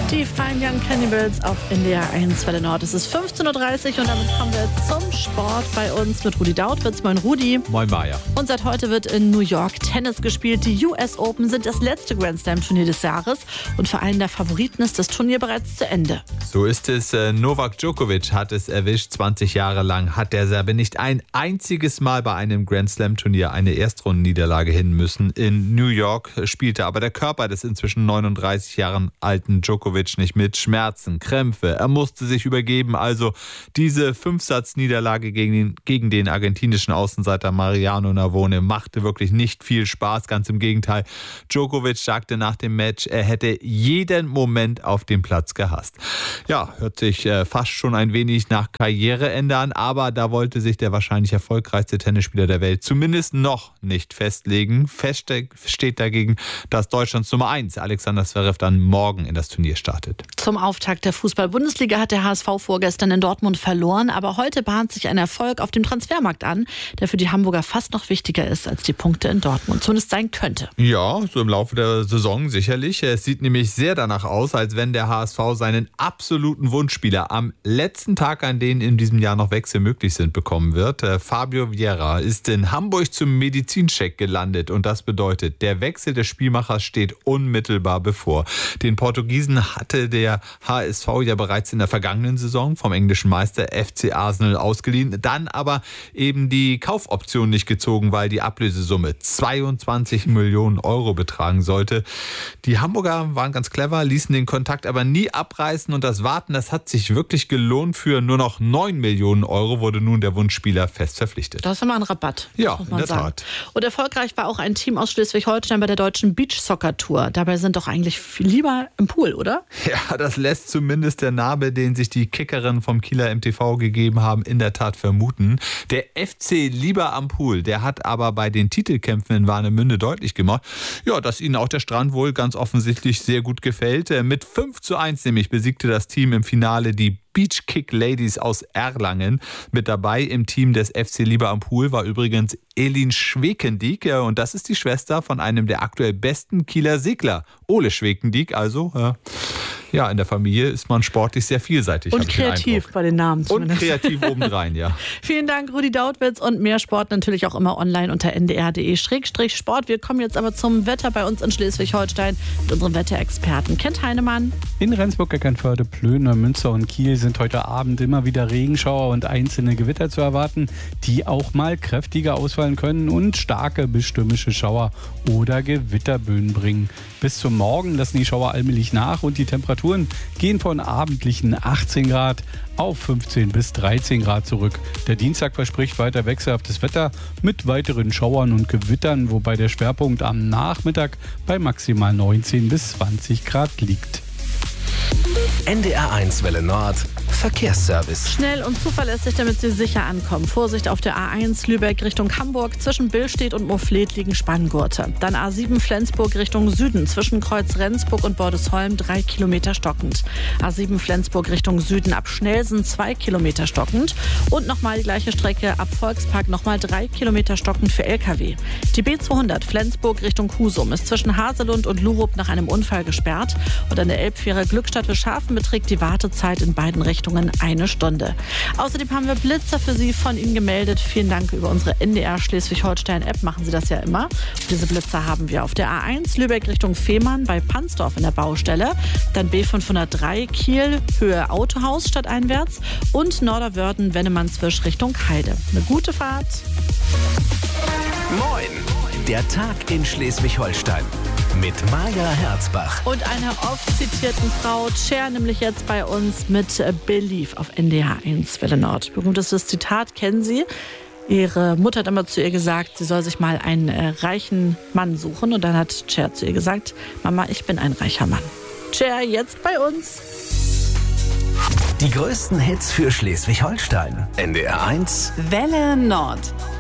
Die Fine Young Cannibals auf NDR 1 Welle Nord. Es ist 15.30 Uhr und damit kommen wir zum Sport bei uns mit Rudi Dautwitz. Moin Rudi. Moin Maja. Und seit heute wird in New York Tennis gespielt. Die US Open sind das letzte Grand Slam Turnier des Jahres und für einen der Favoriten ist das Turnier bereits zu Ende. So ist es. Novak Djokovic hat es erwischt. 20 Jahre lang hat der Serbe nicht ein einziges Mal bei einem Grand Slam Turnier eine Erstrundenniederlage hin müssen. In New York spielte aber der Körper des inzwischen 39 Jahre alten Djokovic nicht mit. Schmerzen, Krämpfe, er musste sich übergeben. Also diese 5-Satz-Niederlage gegen den argentinischen Außenseiter Mariano Navone machte wirklich nicht viel Spaß. Ganz im Gegenteil. Djokovic sagte nach dem Match, er hätte jeden Moment auf dem Platz gehasst. Ja, hört sich fast schon ein wenig nach Karriereende an, aber da wollte sich der wahrscheinlich erfolgreichste Tennisspieler der Welt zumindest noch nicht festlegen. Fest steht dagegen, dass Deutschlands Nummer 1 Alexander Zverev dann morgen in das Turnier startet. Zum Auftakt der Fußball-Bundesliga hat der HSV vorgestern in Dortmund verloren, aber heute bahnt sich ein Erfolg auf dem Transfermarkt an, der für die Hamburger fast noch wichtiger ist als die Punkte in Dortmund, zumindest sein könnte. Ja, so im Laufe der Saison sicherlich. Es sieht nämlich sehr danach aus, als wenn der HSV seinen absoluten Wunschspieler am letzten Tag, an dem in diesem Jahr noch Wechsel möglich sind, bekommen wird. Fabio Vieira ist in Hamburg zum Medizincheck gelandet und das bedeutet, der Wechsel des Spielmachers steht unmittelbar bevor. Den Portugiesen hatte der HSV ja bereits in der vergangenen Saison vom englischen Meister FC Arsenal ausgeliehen, dann aber eben die Kaufoption nicht gezogen, weil die Ablösesumme 22 Millionen Euro betragen sollte. Die Hamburger waren ganz clever, ließen den Kontakt aber nie abreißen und das Warten, das hat sich wirklich gelohnt. Für nur noch 9 Millionen Euro wurde nun der Wunschspieler fest verpflichtet. Das ist immer ein Rabatt. Ja, in der Tat. Und erfolgreich war auch ein Team aus Schleswig-Holstein bei der deutschen Beach-Soccer-Tour. Dabei sind doch eigentlich lieber im Pool, oder? Ja, das lässt zumindest der Name, den sich die Kickerinnen vom Kieler MTV gegeben haben, in der Tat vermuten. Der FC lieber am Pool, der hat aber bei den Titelkämpfen in Warnemünde deutlich gemacht, ja, dass ihnen auch der Strand wohl ganz offensichtlich sehr gut gefällt. Mit 5:1 nämlich besiegte das Team im Finale die Beach Kick Ladies aus Erlangen. Mit dabei im Team des FC Lieber am Pool war übrigens Elin Schwekendieck und das ist die Schwester von einem der aktuell besten Kieler Segler, Ole Schwekendieck. Also ja, in der Familie ist man sportlich sehr vielseitig. Und kreativ bei den Namen zumindest. Und kreativ obendrein, ja. Vielen Dank, Rudi Dautwitz, und mehr Sport natürlich auch immer online unter ndr.de/sport. Wir kommen jetzt aber zum Wetter bei uns in Schleswig-Holstein mit unserem Wetterexperten Kent Heinemann. In Rendsburg, Eckernförde, Plön, Münster und Kiel sind heute Abend immer wieder Regenschauer und einzelne Gewitter zu erwarten, die auch mal kräftiger ausfallen können und starke bis stürmische Schauer oder Gewitterböen bringen. Bis zum Morgen lassen die Schauer allmählich nach und die Temperaturen gehen von abendlichen 18 Grad auf 15 bis 13 Grad zurück. Der Dienstag verspricht weiter wechselhaftes Wetter mit weiteren Schauern und Gewittern, wobei der Schwerpunkt am Nachmittag bei maximal 19 bis 20 Grad liegt. NDR 1 Welle Nord Verkehrsservice. Schnell und zuverlässig, damit Sie sicher ankommen. Vorsicht auf der A1 Lübeck Richtung Hamburg. Zwischen Billstedt und Mofflet liegen Spanngurte. Dann A7 Flensburg Richtung Süden. Zwischen Kreuz Rendsburg und Bordesholm 3 Kilometer stockend. A7 Flensburg Richtung Süden ab Schnelsen 2 Kilometer stockend. Und nochmal die gleiche Strecke ab Volkspark nochmal 3 Kilometer stockend für LKW. Die B200 Flensburg Richtung Husum ist zwischen Haselund und Lurup nach einem Unfall gesperrt. Und an der Elbfähre Glückstadt für Schafen beträgt die Wartezeit in beiden Richtungen 1 Stunde. Außerdem haben wir Blitzer für Sie von Ihnen gemeldet. Vielen Dank über unsere NDR Schleswig-Holstein-App. Machen Sie das ja immer. Und diese Blitzer haben wir auf der A1 Lübeck Richtung Fehmarn bei Pansdorf in der Baustelle. Dann B503 Kiel Höhe Autohaus stadteinwärts und Norderwörden Wennemannswisch Richtung Heide. Eine gute Fahrt. Moin! Der Tag in Schleswig-Holstein mit Maja Herzbach. Und einer oft zitierten Frau, Cher, nämlich jetzt bei uns mit Believe auf NDR 1 Welle Nord. Berühmtestes Zitat kennen Sie. Ihre Mutter hat immer zu ihr gesagt, sie soll sich mal einen reichen Mann suchen. Und dann hat Cher zu ihr gesagt, Mama, ich bin ein reicher Mann. Cher, jetzt bei uns. Die größten Hits für Schleswig-Holstein. NDR 1 Welle Nord.